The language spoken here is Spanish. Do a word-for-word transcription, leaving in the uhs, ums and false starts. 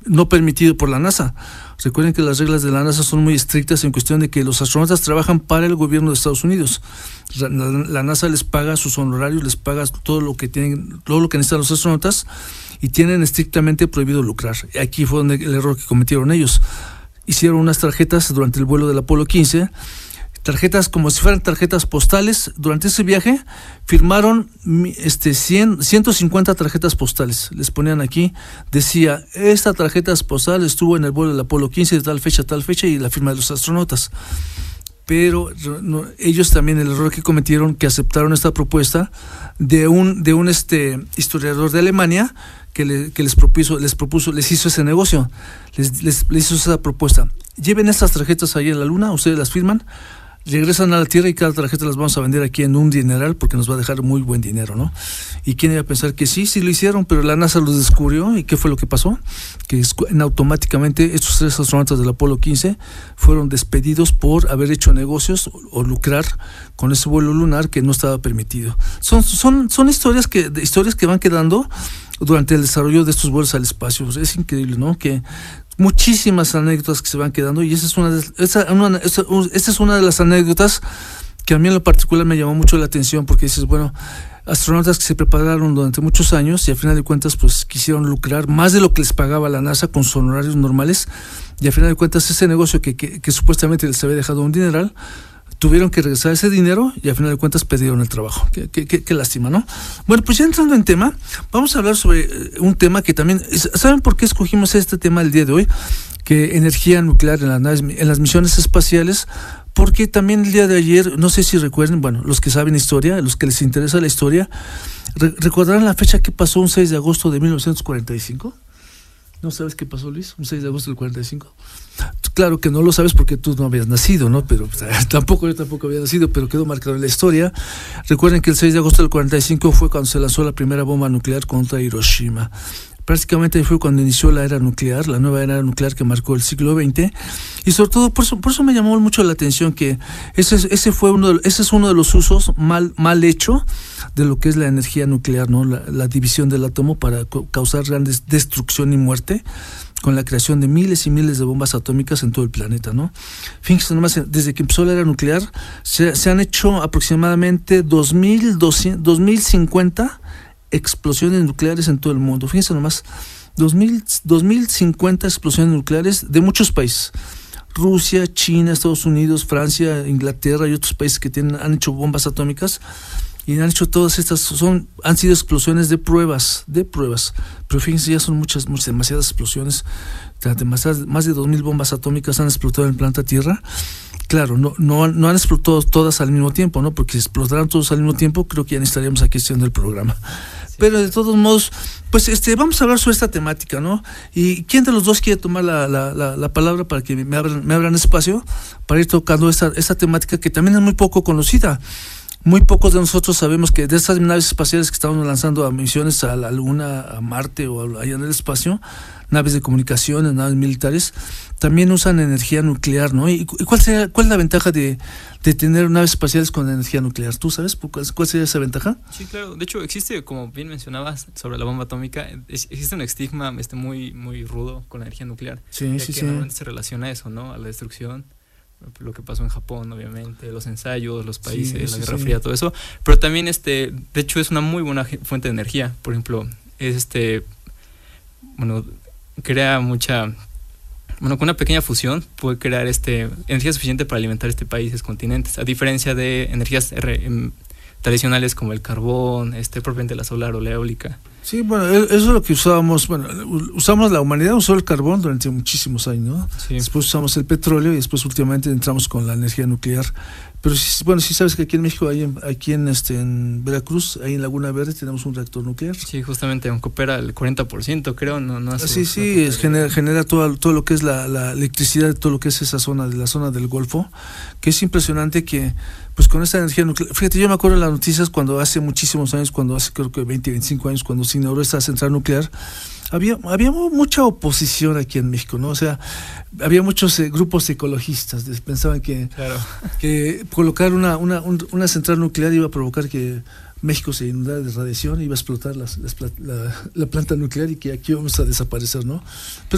no permitido por la NASA. Recuerden que las reglas de la NASA son muy estrictas en cuestión de que los astronautas trabajan para el gobierno de Estados Unidos. La, la NASA les paga sus honorarios, les paga todo lo que tienen, todo lo que necesitan los astronautas, y tienen estrictamente prohibido lucrar. Aquí fue donde el error que cometieron ellos. Hicieron unas tarjetas durante el vuelo del Apolo quince, tarjetas como si fueran tarjetas postales. Durante ese viaje firmaron este cien, ciento cincuenta tarjetas postales. Les ponían aquí, decía, esta tarjeta postal estuvo en el vuelo del Apolo quince de tal fecha, tal fecha, y la firma de los astronautas. Pero no, ellos también, el error que cometieron, que aceptaron esta propuesta de un de un este historiador de Alemania que, le, que les propuso les propuso les hizo ese negocio, les, les, les hizo esa propuesta. Lleven estas tarjetas ahí en la luna, ustedes las firman, regresan a la Tierra y cada tarjeta las vamos a vender aquí en un dineral porque nos va a dejar muy buen dinero, ¿no? Y quién iba a pensar que sí, sí lo hicieron, pero la NASA los descubrió. ¿Y qué fue lo que pasó? Que en automáticamente estos tres astronautas del Apolo quince fueron despedidos por haber hecho negocios o, o lucrar con ese vuelo lunar que no estaba permitido. Son, son, son historias que, historias que van quedando durante el desarrollo de estos vuelos al espacio. Es increíble, ¿no? Que muchísimas anécdotas que se van quedando, y esa es una de, esa, una, esa, esta es una de las anécdotas que a mí en lo particular me llamó mucho la atención, porque dices, bueno, astronautas que se prepararon durante muchos años y al final de cuentas pues quisieron lucrar más de lo que les pagaba la NASA con sus honorarios normales, y al final de cuentas ese negocio que, que, que supuestamente les había dejado un dineral, tuvieron que regresar ese dinero y al final de cuentas perdieron el trabajo. Qué, qué, qué, qué lástima, ¿no? Bueno, pues ya entrando en tema, vamos a hablar sobre un tema que también, ¿saben por qué escogimos este tema el día de hoy? Que energía nuclear en las, en las misiones espaciales, porque también el día de ayer, no sé si recuerden, bueno, los que saben historia, los que les interesa la historia, re- ¿recordarán la fecha que pasó un seis de agosto de mil novecientos cuarenta y cinco? ¿No sabes qué pasó, Luis? Un seis de agosto del cuarenta y cinco. Claro que no lo sabes porque tú no habías nacido, ¿no? Pero o sea, tampoco yo tampoco había nacido, pero quedó marcado en la historia. Recuerden que el seis de agosto del cuarenta y cinco fue cuando se lanzó la primera bomba nuclear contra Hiroshima. Prácticamente fue cuando inició la era nuclear, la nueva era nuclear que marcó el siglo veinte, y sobre todo por eso, por eso me llamó mucho la atención que ese, ese fue uno de, ese es uno de los usos mal, mal hecho de lo que es la energía nuclear, ¿no? La, la división del átomo para causar grandes destrucción y muerte, con la creación de miles y miles de bombas atómicas en todo el planeta, ¿no? Fíjense nomás, desde que empezó la era nuclear se, se han hecho aproximadamente dos mil cincuenta explosiones nucleares en todo el mundo. Fíjense nomás, dos mil cincuenta explosiones nucleares de muchos países. Rusia, China, Estados Unidos, Francia, Inglaterra y otros países que tienen, han hecho bombas atómicas, y han hecho todas estas, son, han sido explosiones de pruebas, de pruebas, pero fíjense, ya son muchas, muchas demasiadas explosiones, demasiadas, más de dos mil bombas atómicas han explotado en el planeta Tierra. Claro, no, no, no han explotado todas al mismo tiempo, ¿no? Porque si explotaran todos al mismo tiempo, creo que ya no estaríamos aquí haciendo el programa. Sí. Pero de todos modos, pues este, vamos a hablar sobre esta temática, ¿no? Y quién de los dos quiere tomar la, la, la, la palabra para que me abran, me abran espacio para ir tocando esta, esta temática que también es muy poco conocida. Muy pocos de nosotros sabemos que de estas naves espaciales que estamos lanzando a misiones a la Luna, a Marte o allá en el espacio, naves de comunicaciones, naves militares, también usan energía nuclear, ¿no? ¿Y cuál sería, cuál es la ventaja de, de tener naves espaciales con energía nuclear? ¿Tú sabes cuál, cuál sería esa ventaja? Sí, claro. De hecho, existe, como bien mencionabas, sobre la bomba atómica, existe un estigma este, muy, muy rudo con la energía nuclear. Sí, ya sí, que sí. normalmente se relaciona a eso, ¿no? A la destrucción. Lo que pasó en Japón, obviamente, los ensayos, los países, sí, sí, la Guerra sí. Fría, todo eso. Pero también, este, de hecho, es una muy buena fuente de energía. Por ejemplo, es este, bueno, crea mucha, bueno, con una pequeña fusión puede crear este energía suficiente para alimentar este países, continentes, a diferencia de energías R, tradicionales como el carbón, este, propiamente la solar o la eólica. Sí, bueno, eso es lo que usábamos, bueno, usamos, la humanidad usó el carbón durante muchísimos años, ¿no? Sí. Después usamos el petróleo y después últimamente entramos con la energía nuclear. Pero sí, bueno, sí sabes que aquí en México, hay en, aquí en este en Veracruz, ahí en Laguna Verde tenemos un reactor nuclear. Sí, justamente, aunque opera el cuarenta por ciento, creo, no, no hace. Sí, sí, es, genera, genera todo, todo lo que es la, la electricidad de todo lo que es esa zona, de la zona del Golfo, que es impresionante que, pues con esta energía nuclear, fíjate, yo me acuerdo de las noticias cuando hace muchísimos años, cuando hace creo que veinte, veinticinco años, cuando se inauguró esta central nuclear, había había mucha oposición aquí en México, ¿no? O sea, había muchos eh, grupos ecologistas, pensaban que, claro. que colocar una, una, un, una central nuclear iba a provocar que México se inundara de radiación, iba a explotar las, las, la, la planta nuclear y que aquí vamos a desaparecer, ¿no? Pero